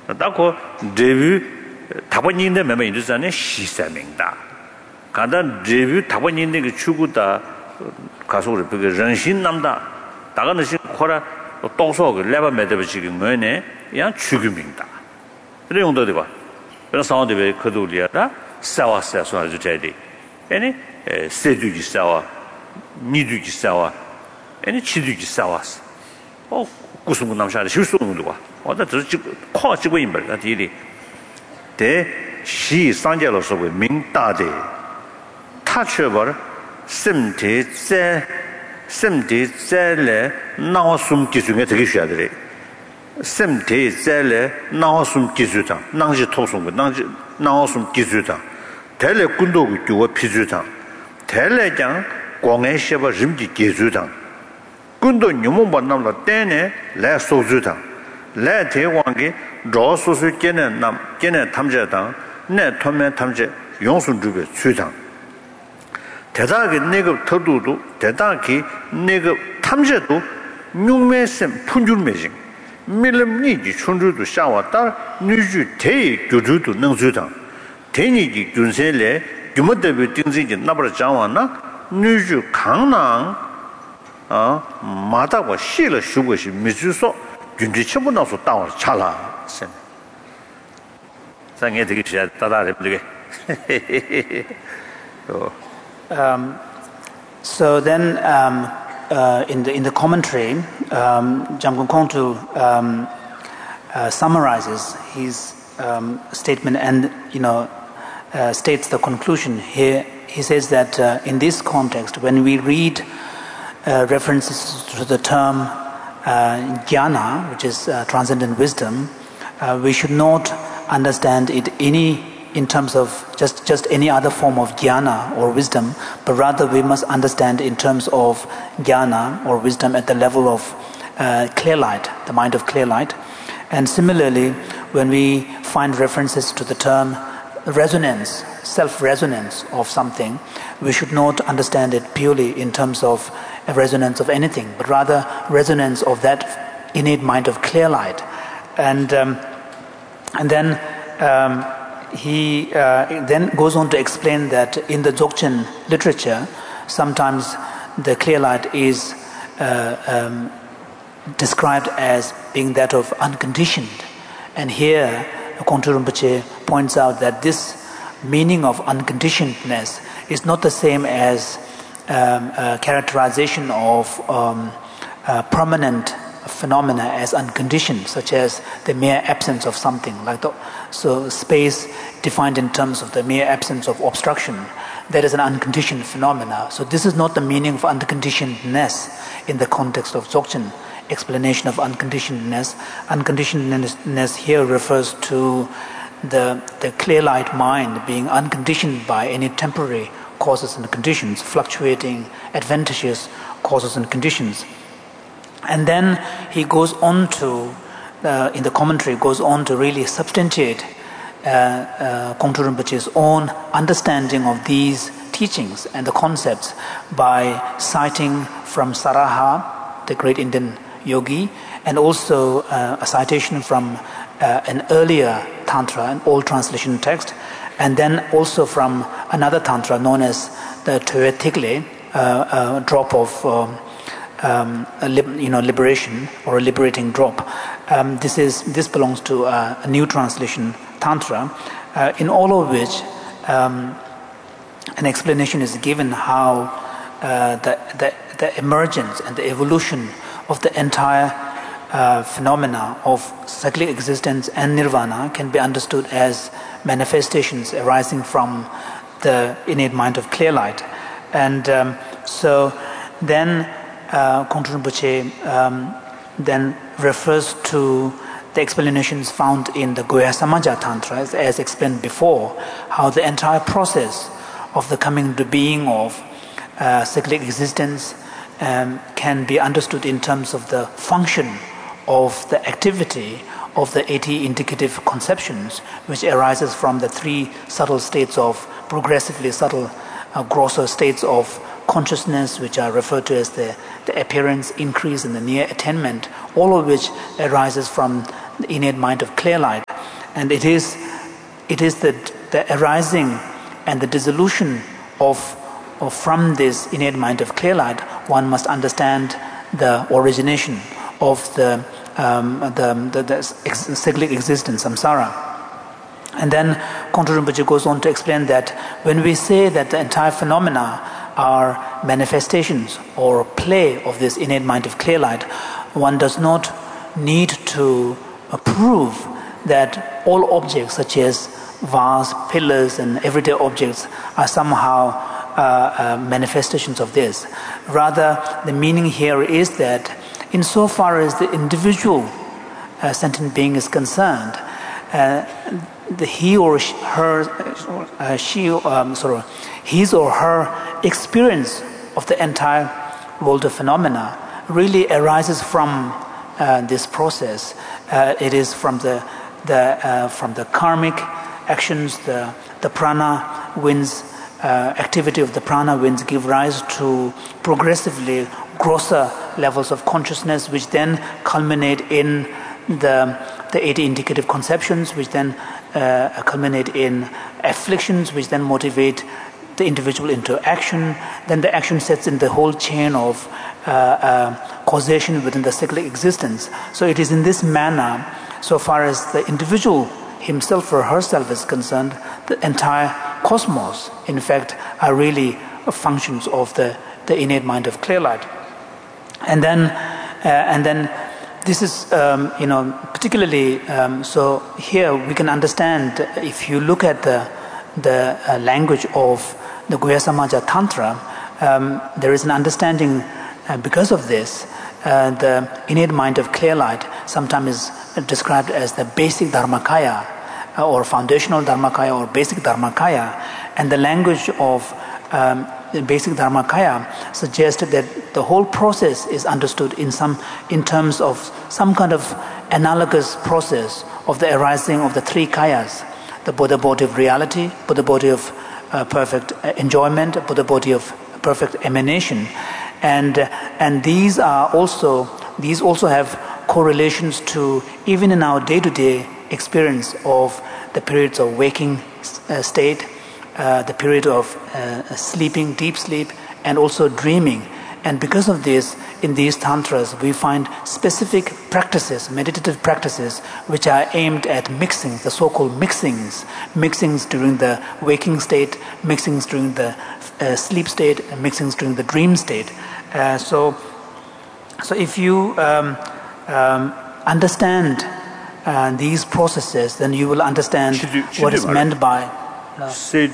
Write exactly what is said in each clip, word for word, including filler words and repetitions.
다고 데뷔 다번인데 매매 인도산에 시사명다. 간다 데뷔 다번인데 그 추구다 가속을 그 전신 남다. 다가는 시 코라 동서 그 레바 매듭 지금 뭐네? 야 추구명다. 그래 용도돼 봐. 그래서 사원데 왜 그도리아다 싸웠어서 아주 제디. 아니 세두기 싸워. 니두기 싸워. 아니 치두기 싸웠어. 어 무슨 건 남샤를 실수는 누가? 어다 저지 코 지고 임벌 어디리. 대시 상제로서 그 명다대. 타쳐버 심대제 심대제래 나왔음 기준에 되게 쉬어야 돼. 심대제래 나왔음 기준다. 낭지 토송고 낭지 나왔음 기준다. 대래 군도고 교와 피주다. 대래장 공해셔버 림지 기준다. 군도 뇽몬 만남다 때네 래 소주다. 래 대왕게 로소수 깨는 남 깨는 탐제다. 내 토면 탐제 용순 주베 주당. 대다게 내가 터두도 대다게 내가 탐제도 뇽매셈 푼줄매징 밀름니지 춘주도 샤와다 뉴주 대의 교주도 능주당 대니기 준세래 규모대비 띵지기 나버려 장와나 뉴주 강낭 아 마다고 시를 쉬고시 미주소 준지 처분 나서 따와 차라 셈 상에 되게 잘 따라래 되게 Um, so then, um, uh, in the in the commentary, um, Jamgon Kongtu um, uh, summarizes his um, statement and you know uh, states the conclusion. Here he says that uh, in this context, when we read uh, references to the term uh, jnana, which is uh, transcendent wisdom, uh, we should not understand it any. in terms of just, just any other form of jnana or wisdom, but rather we must understand in terms of jnana or wisdom at the level of uh, clear light, the mind of clear light. And similarly, when we find references to the term resonance, self-resonance of something, we should not understand it purely in terms of a resonance of anything, but rather resonance of that innate mind of clear light. And, um, and then um, he uh, then goes on to explain that in the Dzogchen literature, sometimes the clear light is uh, um, described as being that of unconditioned. And here, Kongtrul Rinpoche points out that this meaning of unconditionedness is not the same as um, a characterization of um, uh, permanent phenomena as unconditioned, such as the mere absence of something. Like the, so, space defined in terms of the mere absence of obstruction, that is an unconditioned phenomena. So, this is not the meaning of unconditionedness in the context of Dzogchen explanation of unconditionedness. Unconditionedness here refers to the the clear light mind being unconditioned by any temporary causes and conditions, fluctuating, adventitious causes and conditions. And then he goes on to, uh, in the commentary, goes on to really substantiate uh, uh, Kongtrul Rinpoche's own understanding of these teachings and the concepts by citing from Saraha, the great Indian yogi, and also uh, a citation from uh, an earlier Tantra, an old translation text, and then also from another Tantra known as the Toye Tigle, uh, a drop of um, Um, a lib, you know, liberation or a liberating drop. Um, this is this belongs to uh, a new translation tantra, uh, in all of which um, an explanation is given how uh, the, the the emergence and the evolution of the entire uh, phenomena of cyclic existence and nirvana can be understood as manifestations arising from the innate mind of clear light, and um, so then. Uh, Kongtrul Rinpoche um, then refers to the explanations found in the Goya Samaja Tantra, as, as explained before, how the entire process of the coming to being of uh, cyclic existence um, can be understood in terms of the function of the activity of the eighty indicative conceptions, which arises from the three subtle states of progressively subtle, uh, grosser states of consciousness, which are referred to as the, the appearance, increase, and the near attainment, all of which arises from the innate mind of clear light. and it is it is the the arising and the dissolution of, of from this innate mind of clear light. One must understand the origination of the um, the, the, the cyclic existence, samsara. And then Kongtrul Rinpoche goes on to explain that when we say that the entire phenomena are manifestations or play of this innate mind of clear light, one does not need to uh, prove that all objects such as vase, pillars and everyday objects are somehow uh, uh, manifestations of this. Rather, the meaning here is that insofar as the individual uh, sentient being is concerned, uh, the he or she, her, uh, she, um, sorry, his or her experience of the entire world of phenomena really arises from uh, this process. Uh, it is from the the uh, from the karmic actions, the the prana winds, uh, activity of the prana winds give rise to progressively grosser levels of consciousness, which then culminate in the the eighty indicative conceptions, which then uh, culminate in afflictions, which then motivate the individual into action. Then the action sets in the whole chain of uh, uh, causation within the cyclic existence. So it is in this manner, so far as the individual himself or herself is concerned, the entire cosmos, in fact, are really functions of the, the innate mind of clear light. And then, uh, and then this is, um, you know, particularly, um, so here we can understand, if you look at the, the uh, language of the Guhya Samaja Tantra, um, there is an understanding uh, because of this, uh, the innate mind of clear light sometimes is described as the basic Dharmakaya, uh, or foundational Dharmakaya, or basic Dharmakaya. And the language of um, the basic Dharmakaya suggested that the whole process is understood in some in terms of some kind of analogous process of the arising of the three kayas: the Buddha body of reality, Buddha body of uh, perfect enjoyment, Buddha body of perfect emanation, and uh, and these are also these also have correlations to even in our day-to-day experience of the periods of waking uh, state, uh, the period of uh, sleeping, deep sleep, and also dreaming. And because of this, in these tantras, we find specific practices, meditative practices, which are aimed at mixing, the so-called mixings, mixings during the waking state, mixings during the uh, sleep state, and mixings during the dream state. Uh, so, so if you um, um, understand uh, these processes, then you will understand chidu, chidu what is meant by. Uh,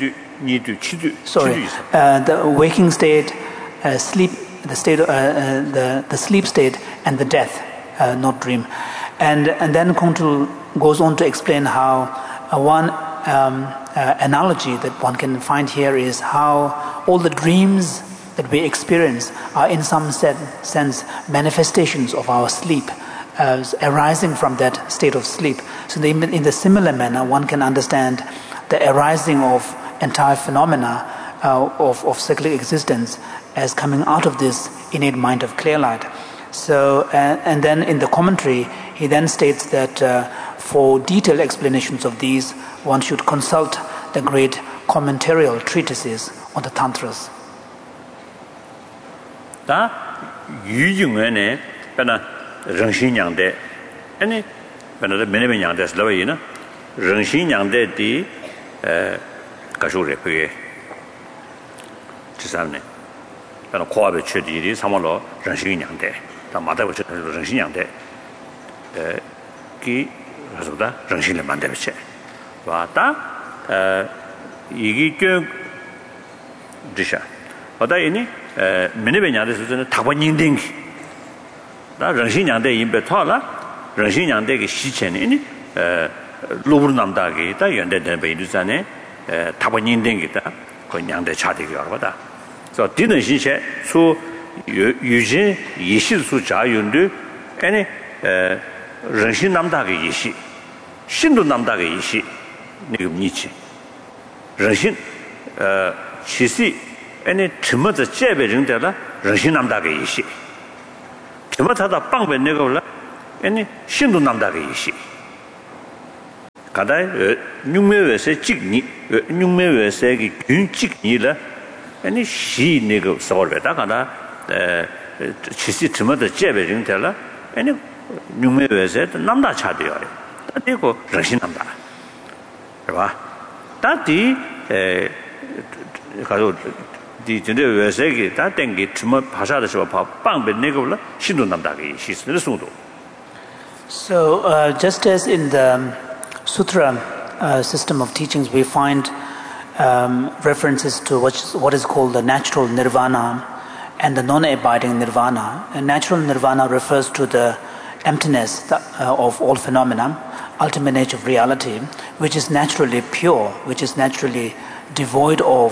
sorry, uh, the waking state, uh, sleep. The state, uh, uh, the the sleep state, and the death, uh, not dream, and and then Kongtrul goes on to explain how uh, one um, uh, analogy that one can find here is how all the dreams that we experience are in some set, sense manifestations of our sleep, uh, arising from that state of sleep. So in the, in the similar manner, one can understand the arising of entire phenomena uh, of of cyclic existence as coming out of this innate mind of clear light. So, uh, and then in the commentary, he then states that uh, for detailed explanations of these, one should consult the great commentarial treatises on the tantras. Da yu jingwe ne bena rengshin yangde, ane bena de mene men yangde slawa yina rengshin yangde di kashu repege chisamne. 그러나 코압의 최딜이 삼월로 정신양대 다 마다고 정신양대 에기 그래서다 정신을 만들었지 와다 에 이게 그 디샤 와다 이니 에 미네베냐데서는 타번닝딩 다 정신양대 임베토라 정신양대의 시체니 에 로브르남다게 다 연대된 베이두산에 에 타번닝딩이다 그 양대 차대기 알아봐다 so didn't she so 유진 예시수 자윤도 아니 에 정신 남다게 예시 신도 남다게 예시 네가 니치 정신 어 시시 아니 쯤어서 제배정되라 정신 남다게 예시 쯤어서다 빵배 내가올라 아니 신도 남다게 예시 가다 뉴메웨세 찍니 뉴메웨세기 균찍니라 아니 시 내가 서버다 가다 에 시스템의 제베링텔라 아니 뉴메웨세 남다 차대요 그리고 러시 남다 봐 다디 에 가도 디 진짜 외세기 다 땡기 좀 파샤르서 봐 빵베 내가불라 신도 남다기 시스를 수도. So uh, just as in the sutra uh, system of teachings we find um, references to what is, what is called the natural nirvana and the non-abiding nirvana. And natural nirvana refers to the emptiness that, uh, of all phenomena, ultimate nature of reality, which is naturally pure, which is naturally devoid of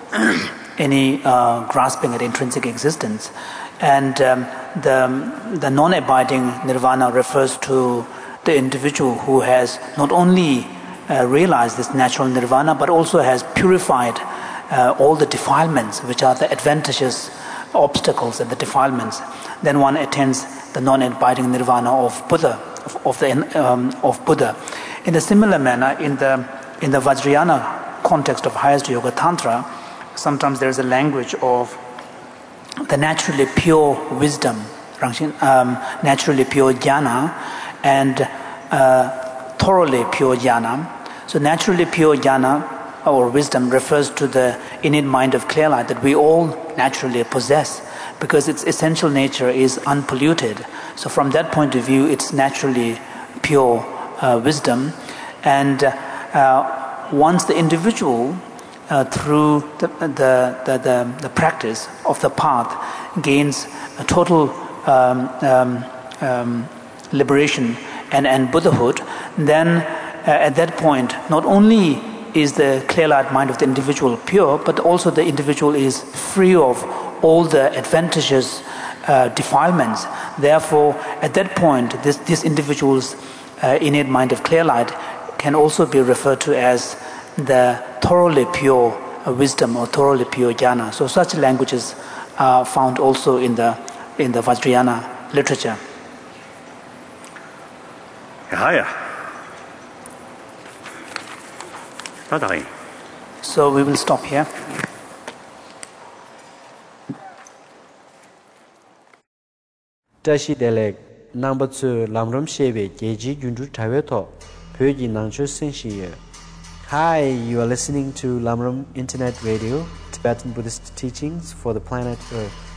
any uh, grasping at intrinsic existence. And um, the, the non-abiding nirvana refers to the individual who has not only uh, realized this natural nirvana, but also has purified uh, all the defilements, which are the adventitious obstacles and the defilements. Then one attains the non-abiding nirvana of Buddha, of, of, the, um, of Buddha. In a similar manner, in the, in the Vajrayana context of highest Yoga Tantra, sometimes there is a language of the naturally pure wisdom, um, naturally pure jnana, and uh, thoroughly pure jnana. So naturally pure jnana or wisdom refers to the innate mind of clear light that we all naturally possess, because its essential nature is unpolluted. So from that point of view, it's naturally pure uh, wisdom. And uh, once the individual Uh, through the, the, the, the, the practice of the path gains a total um, um, um, liberation and, and Buddhahood, then uh, at that point not only is the clear light mind of the individual pure, but also the individual is free of all the adventitious uh, defilements. Therefore, at that point, this, this individual's uh, innate mind of clear light can also be referred to as the thoroughly pure uh, wisdom or thoroughly pure jnana. So such languages are found also in the in the Vajrayana literature. Yeah, yeah. So we will stop here. Tashi Delek number two Lamram Shebe Geji Jundu Taweto Pyoji Nangcho Senshi. Hi, you are listening to Lamram Internet Radio, Tibetan Buddhist teachings for the planet Earth.